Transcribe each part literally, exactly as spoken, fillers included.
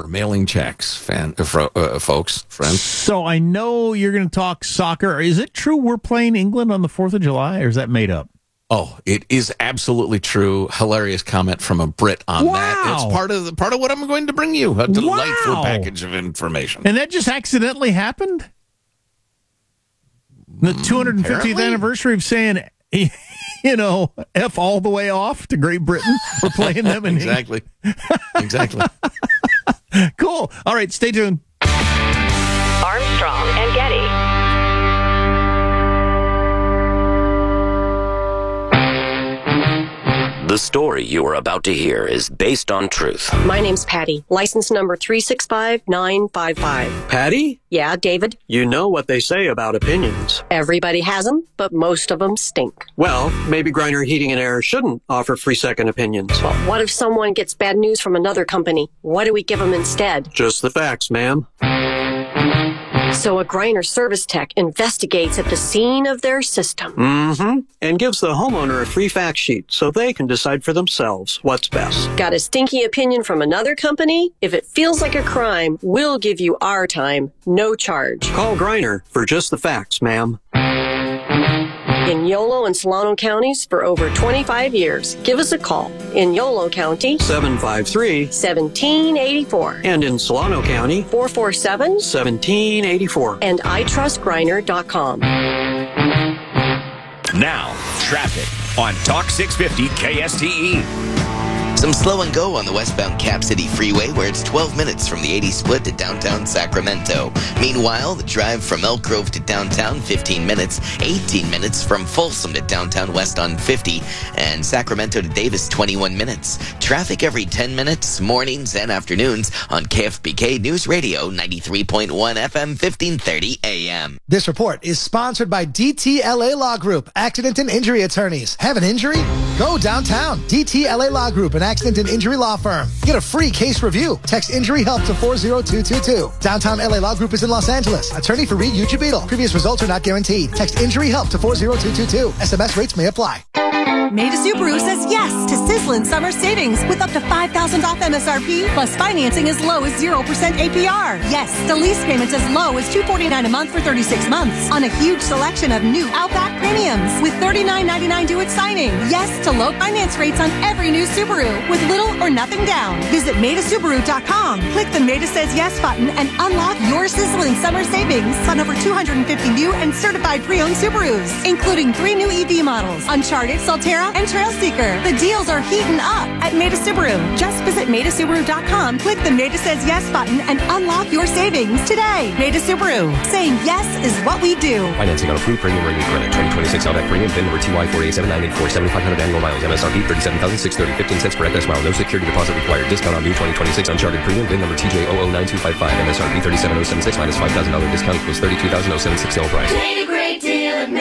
more mailing checks, fan, uh, fro, uh, folks, friends. So I know you're going to talk soccer. Is it true we're playing England on the fourth of July, or is that made up? Oh, it is absolutely true. Hilarious comment from a Brit on wow. that. It's part of the, part of what I'm going to bring you. A delightful wow. package of information. And that just accidentally happened? The two hundred fiftieth Apparently. anniversary of saying, you know, F all the way off to Great Britain for playing them in Exactly. exactly. Cool. All right, stay tuned. Armstrong and Getty. The story you are about to hear is based on truth. My name's Patty, license number three six five nine five five. Patty? Yeah, David? You know what they say about opinions. Everybody has them, but most of them stink. Well, maybe Griner Heating and Air shouldn't offer free second opinions. Well, what if someone gets bad news from another company? What do we give them instead? Just the facts, ma'am. So a Griner service tech investigates at the scene of their system. Mm-hmm. And gives the homeowner a free fact sheet so they can decide for themselves what's best. Got a stinky opinion from another company? If it feels like a crime, we'll give you our time, no charge. Call Griner for just the facts, ma'am. In Yolo and Solano counties for over twenty-five years. Give us a call. In Yolo County, seven five three, one seven eight four. And in Solano County, four four seven, one seven eight four. And i trust griner dot com. Now, traffic on Talk six fifty K S T E. Some slow and go on the westbound Cap City Freeway, where it's twelve minutes from the eighty split to downtown Sacramento. Meanwhile, the drive from Elk Grove to downtown, fifteen minutes, eighteen minutes from Folsom to downtown west on fifty, and Sacramento to Davis, twenty-one minutes. Traffic every ten minutes, mornings and afternoons on K F B K News Radio, ninety-three point one F M, fifteen thirty A M. This report is sponsored by D T L A Law Group, Accident and Injury Attorneys. Have an injury? Go downtown. D T L A Law Group, an accident and injury law firm. Get a free case review. Text injury help to four zero two two two. Downtown L A Law Group is in Los Angeles. Attorney for Reed Uchi Beetle. Previous results are not guaranteed. Text injury help to four zero two two two. S M S rates may apply. Maida Subaru says yes to sizzling summer savings with up to five thousand dollars off M S R P, plus financing as low as zero percent A P R. Yes, to lease payments as low as two hundred forty-nine dollars a month for thirty-six months on a huge selection of new Outback Premiums with thirty-nine ninety-nine due at signing. Yes to low finance rates on every new Subaru with little or nothing down. Visit Maida Subaru dot com. Click the Maida Says Yes button and unlock your sizzling summer savings on over two hundred fifty new and certified pre-owned Subarus, including three new E V models, Uncharted, Solterra, and Trailseeker. The deals are heating up at Maida Subaru. Just visit Maida Subaru dot com, click the Maida Says Yes button, and unlock your savings today. Maida Subaru. Saying yes is what we do. Financing on approved premium rating credit. twenty twenty-six Outback Premium. V I N number T Y four eight seven nine eight four. seventy-five hundred annual miles. M S R P thirty-seven thousand six hundred thirty. fifteen cents per excess mile. No security deposit required. Discount on new twenty twenty-six Uncharted Premium. V I N number T J zero zero nine two five five. M S R P thirty-seven thousand seventy-six minus five thousand dollars discount equals thirty-two thousand seventy-six sale price. Made a great deal at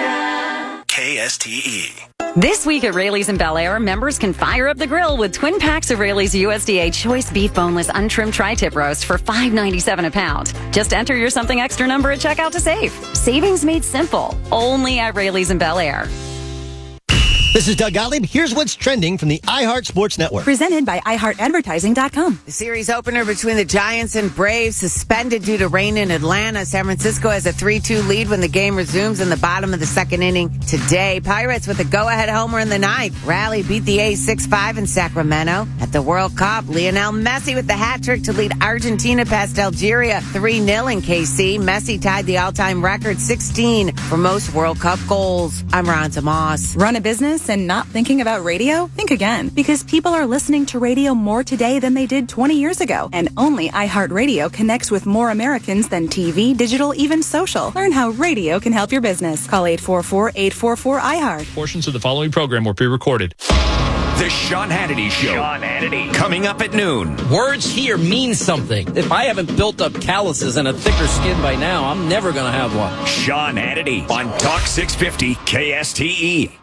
Maida. K S T E. This week at Rayleigh's in Bel Air, members can fire up the grill with twin packs of Rayleigh's U S D A Choice Beef Boneless Untrimmed Tri-Tip Roast for five ninety-seven a pound. Just enter your something extra number at checkout to save. Savings made simple. Only at Rayleigh's in Bel Air. This is Doug Gottlieb. Here's what's trending from the iHeart Sports Network. Presented by i heart advertising dot com. The series opener between the Giants and Braves suspended due to rain in Atlanta. San Francisco has a three two lead when the game resumes in the bottom of the second inning today. Pirates with a go-ahead homer in the ninth. Rally beat the A's six five in Sacramento. At the World Cup, Lionel Messi with the hat trick to lead Argentina past Algeria three nil in K C. Messi tied the all-time record sixteen for most World Cup goals. I'm Ron Tomas. Run a business and not thinking about radio? Think again, because people are listening to radio more today than they did twenty years ago. And only iHeartRadio connects with more Americans than T V, digital, even social. Learn how radio can help your business. Call eight four four, eight four four, iHeart. Portions of the following program were pre-recorded. The Sean Hannity Show. Sean Hannity. Coming up at noon. Words here mean something. If I haven't built up calluses and a thicker skin by now, I'm never going to have one. Sean Hannity on Talk six fifty K S T E.